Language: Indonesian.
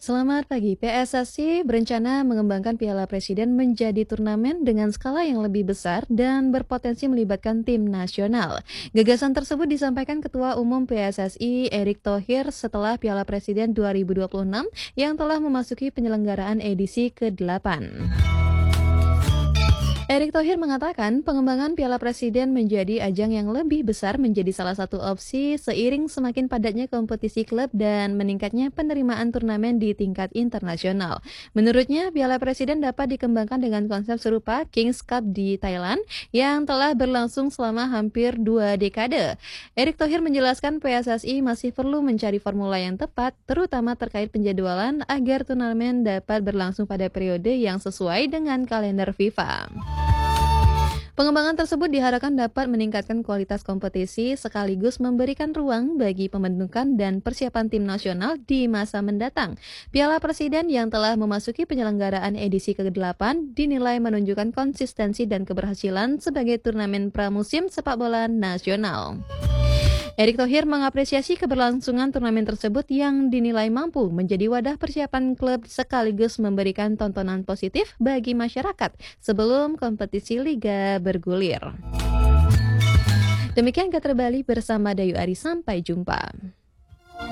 Selamat pagi. PSSI berencana mengembangkan Piala Presiden menjadi turnamen dengan skala yang lebih besar dan berpotensi melibatkan tim nasional. Gagasan tersebut disampaikan Ketua Umum PSSI Erick Thohir setelah Piala Presiden 2026 yang telah memasuki penyelenggaraan edisi ke-8. Erick Thohir mengatakan pengembangan Piala Presiden menjadi ajang yang lebih besar menjadi salah satu opsi seiring semakin padatnya kompetisi klub dan meningkatnya penerimaan turnamen di tingkat internasional. Menurutnya, Piala Presiden dapat dikembangkan dengan konsep serupa Kings Cup di Thailand yang telah berlangsung selama hampir 2 dekade. Erick Thohir menjelaskan PSSI masih perlu mencari formula yang tepat, terutama terkait penjadwalan agar turnamen dapat berlangsung pada periode yang sesuai dengan kalender FIFA. Pengembangan tersebut diharapkan dapat meningkatkan kualitas kompetisi sekaligus memberikan ruang bagi pembentukan dan persiapan tim nasional di masa mendatang. Piala Presiden yang telah memasuki penyelenggaraan edisi ke-8 dinilai menunjukkan konsistensi dan keberhasilan sebagai turnamen pramusim sepak bola nasional. Erick Thohir mengapresiasi keberlangsungan turnamen tersebut yang dinilai mampu menjadi wadah persiapan klub sekaligus memberikan tontonan positif bagi masyarakat sebelum kompetisi liga bergulir. Demikian Kabar Bali bersama Dayu Ari, sampai jumpa.